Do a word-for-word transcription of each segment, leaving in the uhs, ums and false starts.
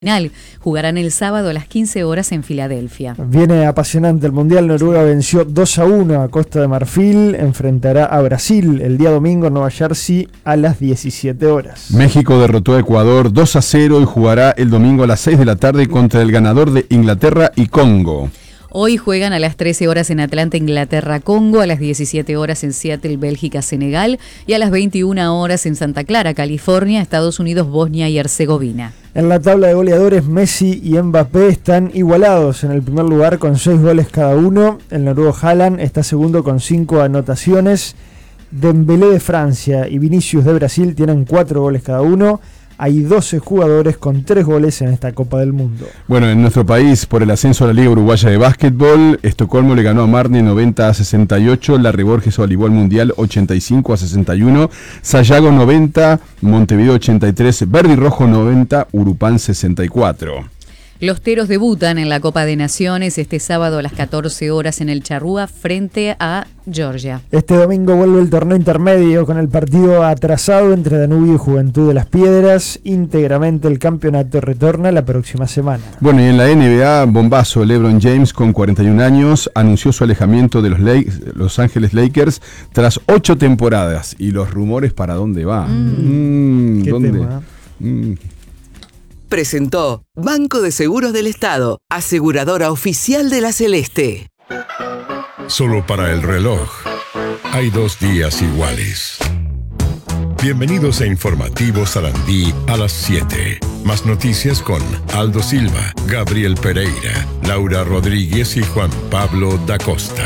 Jugarán el sábado a las quince horas en Filadelfia. Viene apasionante el Mundial. Noruega venció dos a uno a Costa de Marfil. Enfrentará a Brasil el día domingo en Nueva Jersey a las diecisiete horas. México derrotó a Ecuador dos a cero y jugará el domingo a las seis de la tarde contra el ganador de Inglaterra y Congo. Hoy juegan a las trece horas en Atlanta, Inglaterra, Congo, a las diecisiete horas en Seattle, Bélgica, Senegal y a las veintiuna horas en Santa Clara, California, Estados Unidos, Bosnia y Herzegovina. En la tabla de goleadores, Messi y Mbappé están igualados en el primer lugar con seis goles cada uno. El noruego Haaland está segundo con cinco anotaciones. Dembélé de Francia y Vinicius de Brasil tienen cuatro goles cada uno. Hay doce jugadores con tres goles en esta Copa del Mundo. Bueno, en nuestro país, por el ascenso a la Liga Uruguaya de Básquetbol, Estocolmo le ganó a Marne noventa a sesenta y ocho, Larry Borges Voleibol Mundial ochenta y cinco a sesenta y uno, Sayago noventa, Montevideo ochenta y tres, Verde y Rojo noventa, Urupán sesenta y cuatro. Los teros debutan en la Copa de Naciones este sábado a las catorce horas en el Charrúa frente a Georgia. Este domingo vuelve el torneo intermedio con el partido atrasado entre Danubio y Juventud de las Piedras. Íntegramente el campeonato retorna la próxima semana. Bueno, y en la N B A, bombazo. LeBron James, con cuarenta y un años, anunció su alejamiento de los Lake, Los Ángeles Lakers tras ocho temporadas. Y los rumores para dónde va. Mm. Mm, ¿Qué ¿dónde? tema? Mm. Presentó Banco de Seguros del Estado, aseguradora oficial de la Celeste. Solo para el reloj hay dos días iguales. Bienvenidos a Informativo Sarandí a las siete. Más noticias con Aldo Silva, Gabriel Pereira, Laura Rodríguez y Juan Pablo da Costa.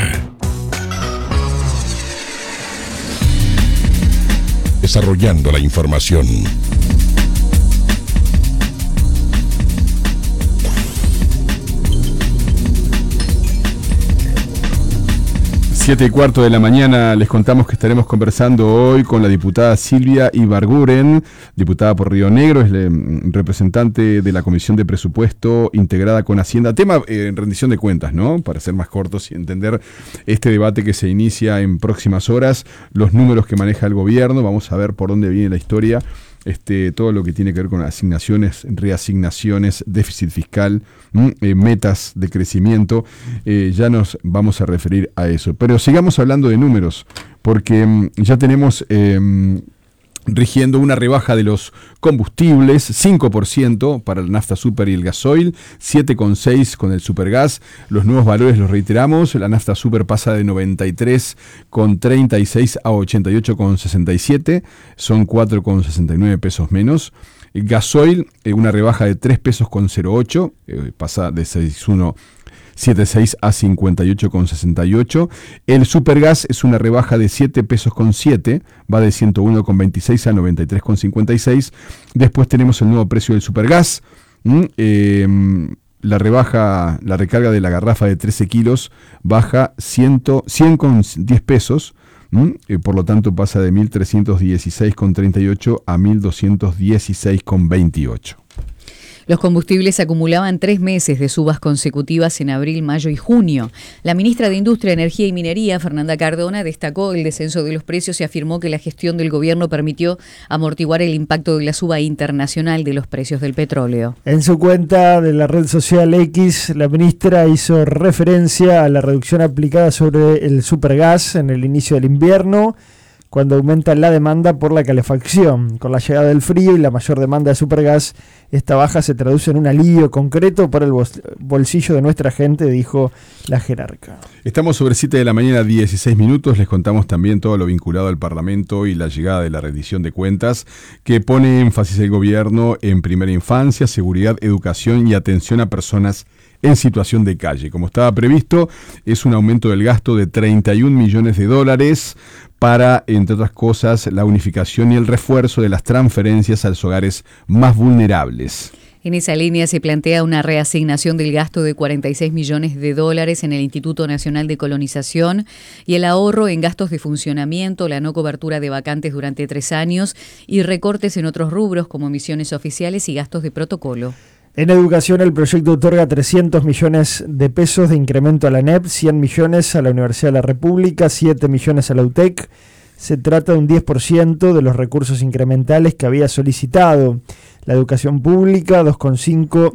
Desarrollando la información. Siete y cuarto de la mañana les contamos que estaremos conversando hoy con la diputada Silvia Ibarguren, diputada por Río Negro, es la representante de la Comisión de Presupuesto integrada con Hacienda. Tema eh, rendición de cuentas, ¿no? Para ser más cortos y entender este debate que se inicia en próximas horas, los números que maneja el gobierno, vamos a ver por dónde viene la historia. Este, todo lo que tiene que ver con asignaciones, reasignaciones, déficit fiscal, eh, metas de crecimiento, eh, ya nos vamos a referir a eso. Pero sigamos hablando de números, porque mm, ya tenemos eh, rigiendo una rebaja de los combustibles, cinco por ciento para la nafta super y el gasoil, siete coma seis por ciento con el supergas. Los nuevos valores los reiteramos, la nafta super pasa de noventa y tres coma treinta y seis a ochenta y ocho coma sesenta y siete, son cuatro coma sesenta y nueve pesos menos. El gasoil, eh, una rebaja de tres pesos con cero ocho, eh, pasa de seis coma uno setenta y seis a cincuenta y ocho coma sesenta y ocho. El supergas es una rebaja de siete pesos con siete, va de ciento uno coma veintiséis a noventa y tres coma cincuenta y seis. Después tenemos el nuevo precio del supergas. ¿Mm? Eh, la rebaja, la recarga de la garrafa de trece kilos baja cien coma diez pesos. ¿Mm? Eh, por lo tanto pasa de mil trescientos dieciséis coma treinta y ocho a mil doscientos dieciséis coma veintiocho. Los combustibles acumulaban tres meses de subas consecutivas en abril, mayo y junio. La ministra de Industria, Energía y Minería, Fernanda Cardona, destacó el descenso de los precios y afirmó que la gestión del gobierno permitió amortiguar el impacto de la suba internacional de los precios del petróleo. En su cuenta de la red social X, la ministra hizo referencia a la reducción aplicada sobre el supergas en el inicio del invierno, cuando aumenta la demanda por la calefacción. Con la llegada del frío y la mayor demanda de supergas, esta baja se traduce en un alivio concreto para el bolsillo de nuestra gente, dijo la jerarca. Estamos sobre siete de la mañana, dieciséis minutos. Les contamos también todo lo vinculado al Parlamento y la llegada de la rendición de cuentas, que pone énfasis el gobierno en primera infancia, seguridad, educación y atención a personas en situación de calle. Como estaba previsto, es un aumento del gasto de treinta y un millones de dólares para, entre otras cosas, la unificación y el refuerzo de las transferencias a los hogares más vulnerables. En esa línea se plantea una reasignación del gasto de cuarenta y seis millones de dólares en el Instituto Nacional de Colonización y el ahorro en gastos de funcionamiento, la no cobertura de vacantes durante tres años y recortes en otros rubros como misiones oficiales y gastos de protocolo. En educación, el proyecto otorga trescientos millones de pesos de incremento a la N E P, cien millones a la Universidad de la República, siete millones a la U T E C. Se trata de un diez por ciento de los recursos incrementales que había solicitado. la educación pública dos coma cinco